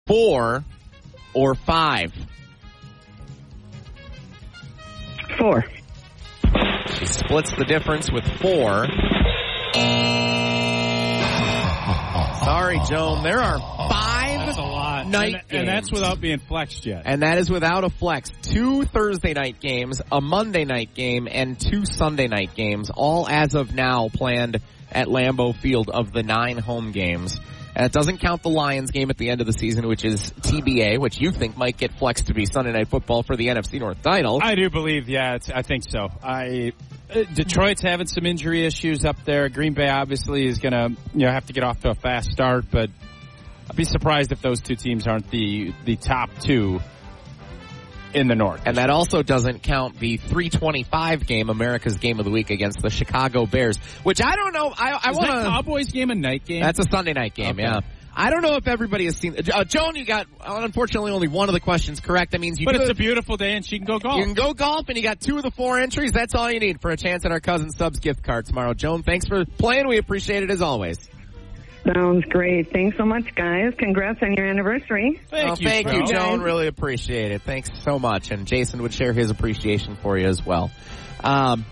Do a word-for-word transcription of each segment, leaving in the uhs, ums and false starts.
four or five? Four. She splits the difference with four. Sorry, Joan. There are five that's a lot. night and, games. And that's without being flexed yet. And that is without a flex. Two Thursday night games, a Monday night game, and two Sunday night games, all as of now planned at Lambeau Field of the nine home games. And it doesn't count the Lions game at the end of the season, which is T B A, which you think might get flexed to be Sunday Night Football for the N F C North title. I do believe, yeah, it's, I think so. I uh, Detroit's having some injury issues up there. Green Bay obviously is going to you know have to get off to a fast start, but I'd be surprised if those two teams aren't the the top two in the North. And that also doesn't count the three twenty-five game, America's Game of the Week against the Chicago Bears, which I don't know. I, I is want that Cowboys game a night game? That's a Sunday night game, okay. yeah. I don't know if everybody has seen. Uh, Joan, you got unfortunately only one of the questions correct. That means you. But do it's it, a beautiful day, and she can go golf. You can go golf, and you got two of the four entries. That's all you need for a chance at our Cousin Subs gift card tomorrow. Joan, thanks for playing. We appreciate it as always. Sounds great. Thanks so much, guys. Congrats on your anniversary. Thank well, you, thank Joan. you, Joan. Really appreciate it. Thanks so much. And Jason would share his appreciation for you as well. Um,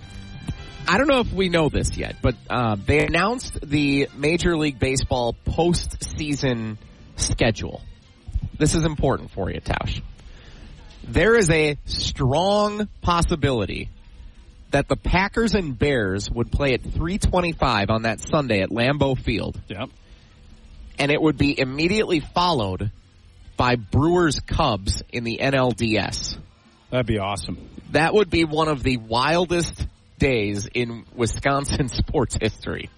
I don't know if we know this yet, but uh, they announced the Major League Baseball postseason schedule. This is important for you, Tausch. There is a strong possibility that the Packers and Bears would play at three twenty-five on that Sunday at Lambeau Field. Yep. And it would be immediately followed by Brewers-Cubs in the N L D S. That'd be awesome. That would be one of the wildest days in Wisconsin sports history.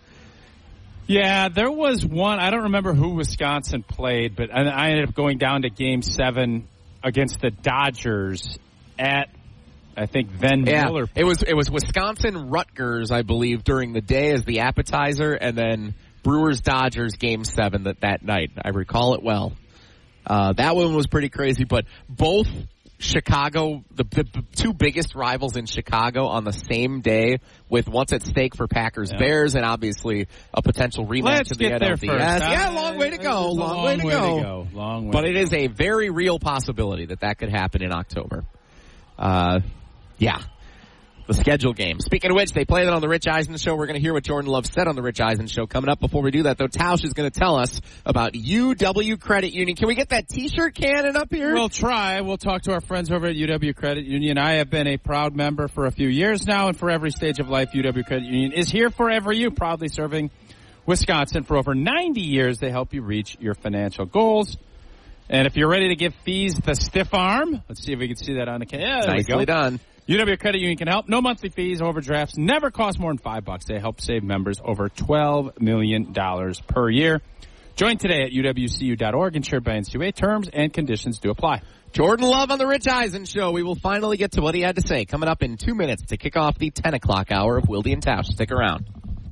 Yeah, there was one. I don't remember who Wisconsin played, but I ended up going down to Game seven against the Dodgers at, I think, then yeah, Miller. It was it was Wisconsin Rutgers, I believe, during the day as the appetizer, and then Brewers Dodgers Game Seven that that night. I recall it well. Uh, that one was pretty crazy, but both Chicago, the, the two biggest rivals in Chicago on the same day, with what's at stake for Packers yeah. Bears, and obviously a potential rematch Let's of the get N L D S. there first. Yeah, long way to go. Long, long way to way go. To go. Long way. But it is a very real possibility that that could happen in October. Uh, yeah. The schedule game. Speaking of which, they play that on the Rich Eisen Show. We're going to hear what Jordan Love said on the Rich Eisen Show coming up. Before we do that, though, Tausch is going to tell us about U W Credit Union. Can we get that T-shirt cannon up here? We'll try. We'll talk to our friends over at U W Credit Union. I have been a proud member for a few years now, and for every stage of life, U W Credit Union is here forever. You proudly serving Wisconsin for over ninety years. They help you reach your financial goals. And if you're ready to give fees the stiff arm, let's see if we can see that on the camera. Yeah, there Nicely we go. done. U W Credit Union can help. No monthly fees, overdrafts, never cost more than five bucks. They help save members over twelve million dollars per year. Join today at U W C U dot org, insured by N C U A. Terms and conditions do apply. Jordan Love on the Rich Eisen Show. We will finally get to what he had to say coming up in two minutes to kick off the ten o'clock hour of Wilde and Tausch. Stick around.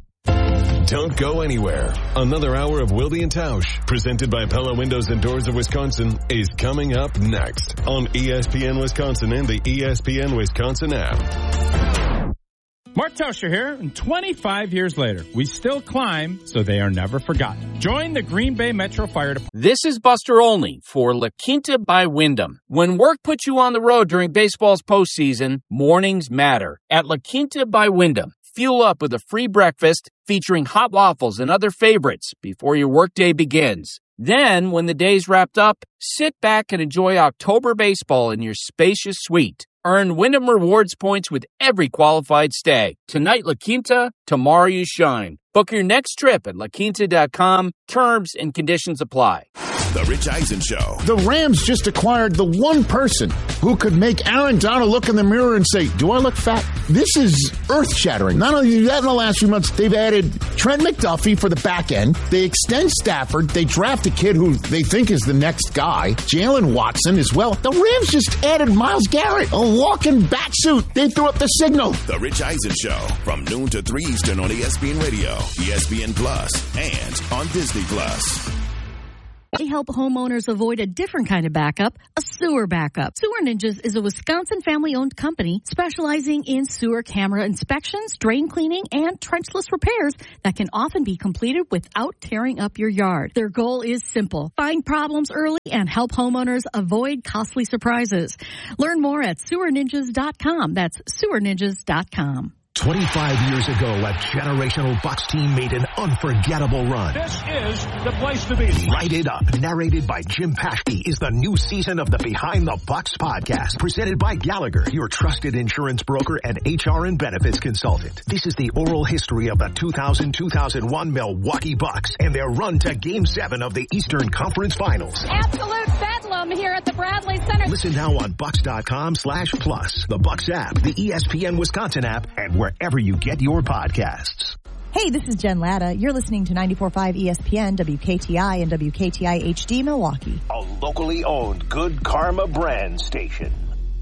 Don't go anywhere. Another hour of Wilde and Tausch, presented by Pella Windows and Doors of Wisconsin, is coming up next on E S P N Wisconsin and the E S P N Wisconsin app. Mark Tauscher here, and twenty-five years later, we still climb, so they are never forgotten. Join the Green Bay Metro Fire Department. This is Buster Olney for La Quinta by Wyndham. When work puts you on the road during baseball's postseason, mornings matter. At La Quinta by Wyndham, fuel up with a free breakfast featuring hot waffles and other favorites before your workday begins. Then, when the day's wrapped up, sit back and enjoy October baseball in your spacious suite. Earn Wyndham Rewards points with every qualified stay. Tonight, La Quinta, tomorrow you shine. Book your next trip at la quinta dot com. Terms and conditions apply. The Rich Eisen Show. The Rams just acquired the one person who could make Aaron Donald look in the mirror and say, do I look fat? This is earth-shattering. Not only that, in the last few months, they've added Trent McDuffie for the back end. They extend Stafford. They draft a kid who they think is the next guy, Jalen Watson as well. The Rams just added Myles Garrett, a walking bat suit. They threw up the signal. The Rich Eisen Show, from noon to three Eastern on E S P N Radio, E S P N Plus, and on Disney Plus. They help homeowners avoid a different kind of backup, a sewer backup. Sewer Ninjas is a Wisconsin family-owned company specializing in sewer camera inspections, drain cleaning, and trenchless repairs that can often be completed without tearing up your yard. Their goal is simple: find problems early and help homeowners avoid costly surprises. Learn more at sewer ninjas dot com. That's sewer ninjas dot com. twenty-five years ago, a generational Bucks team made an unforgettable run. This is the place to be. Write It Up, narrated by Jim Paschke, is the new season of the Behind the Bucks podcast, presented by Gallagher, your trusted insurance broker and H R and benefits consultant. This is the oral history of the two thousand two thousand one Milwaukee Bucks and their run to Game seven of the Eastern Conference Finals. Absolute bedlam here at the Bradley Center. Listen now on Bucks.com slash plus, the Bucks app, the E S P N Wisconsin app, and wherever you get your podcasts. Hey, this is Jen Latta. You're listening to ninety-four point five E S P N, W K T I, and W K T I H D Milwaukee. A locally owned Good Karma brand station.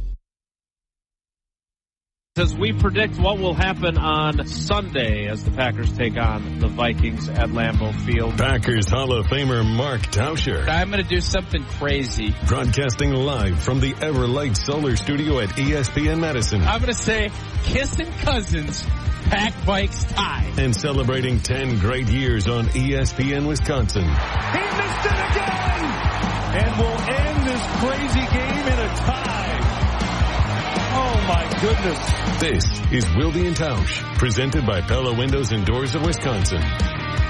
As we predict what will happen on Sunday as the Packers take on the Vikings at Lambeau Field. Packers Hall of Famer Mark Tauscher. I'm going to do something crazy. Broadcasting live from the Everlight Solar Studio at E S P N Madison. I'm going to say kissing cousins, Pack Vikes tie. And celebrating ten great years on E S P N Wisconsin. He missed it again! And will end this crazy game in a tie. Oh, my goodness. This is Wilde and Tausch, presented by Pella Windows and Doors of Wisconsin.